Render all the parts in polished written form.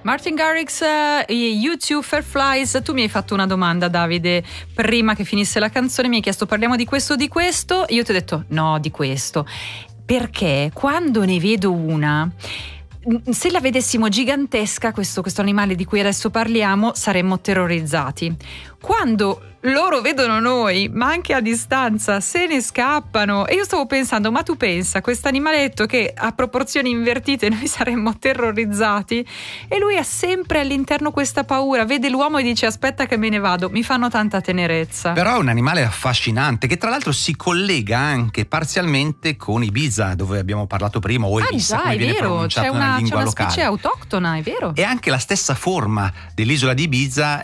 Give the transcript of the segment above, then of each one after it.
Martin Garrix, U2 Fair Flies. Tu mi hai fatto una domanda, Davide, prima che finisse la canzone, mi hai chiesto parliamo di questo o di questo, io ti ho detto no, di questo, perché quando ne vedo una, se la vedessimo gigantesca, questo animale di cui adesso parliamo, saremmo terrorizzati. Quando loro vedono noi, ma anche a distanza, se ne scappano. E io stavo pensando, ma tu pensa, questo animaletto che ha proporzioni invertite, noi saremmo terrorizzati, e lui ha sempre all'interno questa paura, vede l'uomo e dice aspetta che me ne vado. Mi fanno tanta tenerezza. Però è un animale affascinante che tra l'altro si collega anche parzialmente con Ibiza, dove abbiamo parlato prima, o Ibiza, come viene pronunciato nella lingua locale. C'è una specie autoctona, è vero. E anche la stessa forma dell'isola di Ibiza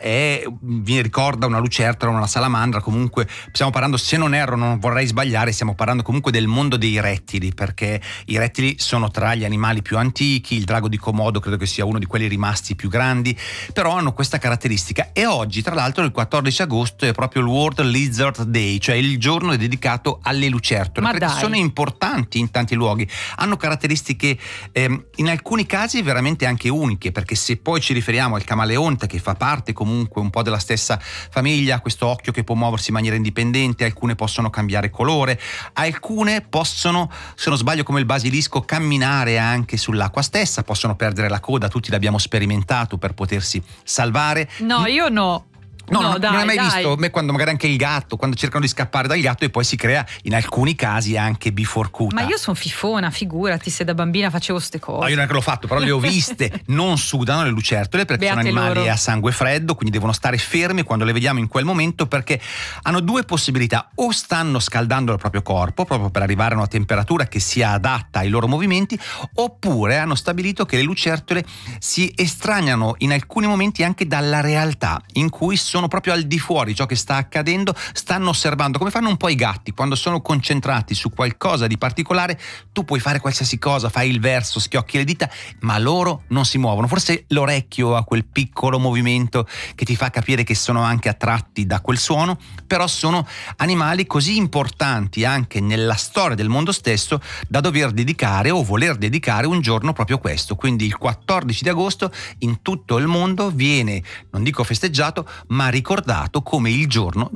vi ricorda una lucertola, una salamandra. Comunque stiamo parlando, se non erro, non vorrei sbagliare, stiamo parlando comunque del mondo dei rettili, perché i rettili sono tra gli animali più antichi. Il drago di Komodo credo che sia uno di quelli rimasti più grandi, però hanno questa caratteristica. E oggi, tra l'altro, il 14 agosto è proprio il World Lizard Day, cioè il giorno dedicato alle lucertole. Ma perché dai, sono importanti in tanti luoghi, hanno caratteristiche in alcuni casi veramente anche uniche, perché se poi ci riferiamo al camaleonte, che fa parte comunque un po' della stessa famiglia, questo occhio che può muoversi in maniera indipendente, alcune possono cambiare colore, alcune possono, se non sbaglio come il basilisco, camminare anche sull'acqua stessa, possono perdere la coda, tutti l'abbiamo sperimentato per potersi salvare. no, io no. No, dai, non hai mai dai. visto? Quando magari anche il gatto, quando cercano di scappare dal gatto, e poi si crea in alcuni casi anche biforcuta. Ma io sono fifona, figurati se da bambina facevo ste cose. No, io non è che l'ho fatto, però le ho viste. Non sudano le lucertole perché Beate sono animali loro. a sangue freddo, quindi devono stare fermi quando le vediamo in quel momento, perché hanno due possibilità: o stanno scaldando il proprio corpo proprio per arrivare a una temperatura che sia adatta ai loro movimenti, oppure hanno stabilito che le lucertole si estraniano in alcuni momenti anche dalla realtà, in cui sono proprio al di fuori di ciò che sta accadendo, stanno osservando, come fanno un po' i gatti quando sono concentrati su qualcosa di particolare. Tu puoi fare qualsiasi cosa, fai il verso, schiocchi le dita, ma loro non si muovono. Forse l'orecchio ha quel piccolo movimento che ti fa capire che sono anche attratti da quel suono, però sono animali così importanti anche nella storia del mondo stesso da dover dedicare o voler dedicare un giorno proprio a questo. Quindi il 14 di agosto in tutto il mondo viene, non dico festeggiato, ma ricordato come il giorno